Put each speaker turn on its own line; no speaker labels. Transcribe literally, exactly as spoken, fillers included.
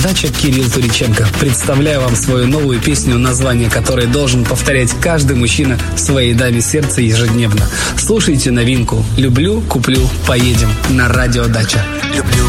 Дача Кирилл Туриченко. Представляю вам свою новую песню, название которой должен повторять каждый мужчина своей даме сердца ежедневно. Слушайте новинку «Люблю, куплю, поедем» на радио Дача.
Люблю,